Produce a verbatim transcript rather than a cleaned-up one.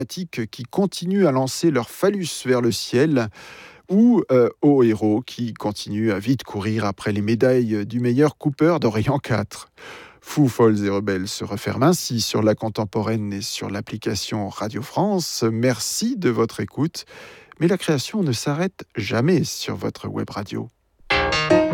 qui continuent à lancer leur phallus vers le ciel, ou euh, aux héros qui continuent à vite courir après les médailles du meilleur Cooper d'Orient quatre. Fous, folles et rebelles se referme ainsi sur la contemporaine et sur l'application Radio France. Merci de votre écoute, mais la création ne s'arrête jamais sur votre web radio.